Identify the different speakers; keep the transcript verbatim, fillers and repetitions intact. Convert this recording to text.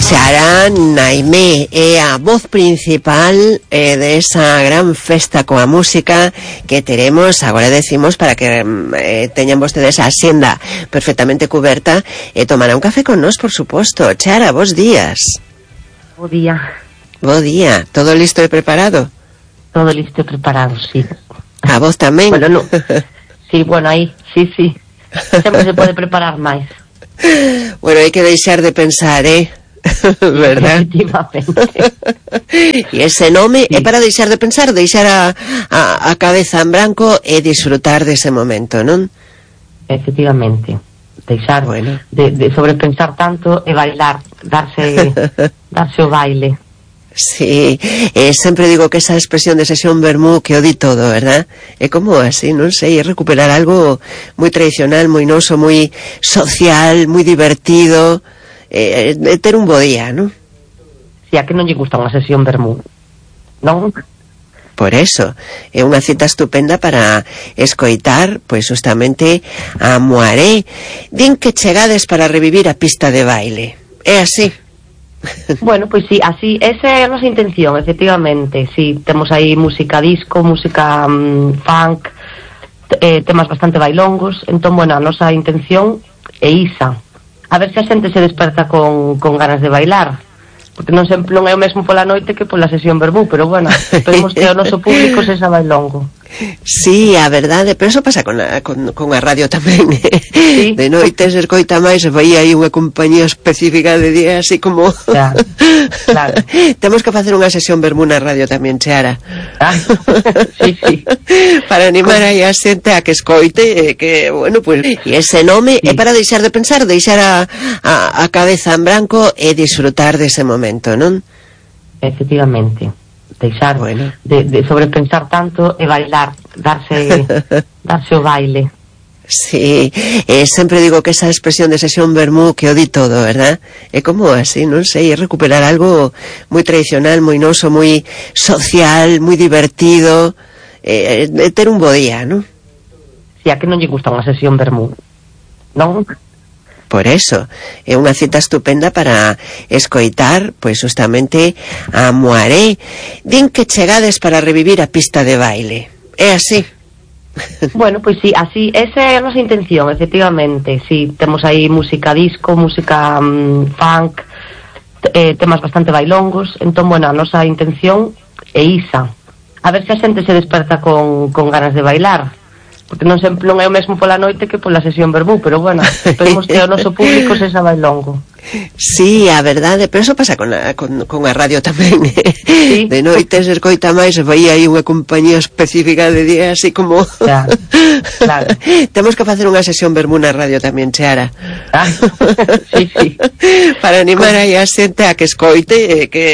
Speaker 1: Xara Naimé é a voz principal eh, de esa gran festa coa música que teremos, agora decimos, para que eh, teñan vostedes a xenda perfectamente cuberta e tomará un café con nós, por suposto. Xara, bons días.
Speaker 2: Bo día.
Speaker 1: Bo día. Todo listo e preparado?
Speaker 2: Todo listo e preparado, sí.
Speaker 1: A vos tamén?
Speaker 2: Bueno, no. Sí, bueno, aí, sí, sí. Sempre se pode preparar máis.
Speaker 1: Bueno, hai que deixar de pensar, eh? ¿Verdad?
Speaker 2: Efectivamente.
Speaker 1: E ese nome
Speaker 2: Sí.
Speaker 1: é para deixar de pensar, deixar a, a, a cabeza en branco e disfrutar dese momento, non?
Speaker 2: Efectivamente. Deixar
Speaker 1: Bueno.
Speaker 2: de, de sobrepensar tanto e bailar, darse darse o baile.
Speaker 1: Sí, eh, sempre digo que esa expresión de sesión vermú que o di todo, ¿verdad? É como así, non sei, é recuperar algo moi tradicional, moi noso, moi social, moi divertido, eh, eh, ter un bo día, non?
Speaker 2: Si a que non lle gusta unha sesión vermú, non?
Speaker 1: Por eso, é unha cita estupenda para escoitar, pois justamente a Moaré. Din que chegades para revivir a pista de baile. É así?
Speaker 2: Bueno, pois sí, así, esa é a nosa intención, efectivamente. Sí, temos aí música disco, música um, funk, eh, temas bastante bailongos. Entón, bueno, a nosa intención é isa. A ver se a xente se desperta con, con ganas de bailar. Porque non sempre non é o mesmo pola noite que pola sesión vermú, pero bueno, esperemos que o noso público sexa bailongo.
Speaker 1: Sí, a verdade, pero eso pasa con a, con, con a radio tamén.
Speaker 2: Sí.
Speaker 1: De noite se escoita máis, e vai aí unha compañía específica de día, así como...
Speaker 2: Claro, claro.
Speaker 1: Temos que facer unha sesión vermú na radio tamén, Xara.
Speaker 2: Ah, sí, sí.
Speaker 1: Para animar aí a xente a que escoite, e que, bueno, pues, e ese nome
Speaker 2: Sí.
Speaker 1: é para deixar de pensar, deixar a, a, a cabeza en branco e disfrutar dese momento, non?
Speaker 2: Efectivamente. Deixar
Speaker 1: Bueno.
Speaker 2: de, de sobrepensar tanto e bailar, darse darse o baile.
Speaker 1: Sí, eh, sempre digo que esa expresión de sesión vermú que o di todo, ¿verdad? É como así, non sei, é recuperar algo moi tradicional, moi noso, moi social, moi divertido, eh, eh, ter un bo día, non?
Speaker 2: Si a que non lle gusta unha sesión vermú, non?
Speaker 1: Por eso, é unha cita estupenda para escoitar, pois justamente a Moaré. Din que chegades para revivir a pista de baile. É así?
Speaker 2: Bueno, pois sí, así, esa é a nosa intención, efectivamente. Sí, temos aí música disco, música um, funk, eh, temas bastante bailongos. Entón, bueno, a nosa intención é isa. A ver se a xente se desperta con, con ganas de bailar. Porque non sempre non é o mesmo pola noite que pola sesión vermú, pero bueno, esperemos que o noso público sexa bailongo.
Speaker 1: Sí, a verdade, pero eso pasa con a, con, con a radio tamén.
Speaker 2: Sí.
Speaker 1: De noite se escoita máis, e vai aí unha compañía específica de día, así como...
Speaker 2: Claro, claro.
Speaker 1: Temos que facer unha sesión vermú na radio tamén, Xara.
Speaker 2: Ah, sí, sí.
Speaker 1: Para animar aí a xente a que escoite, e que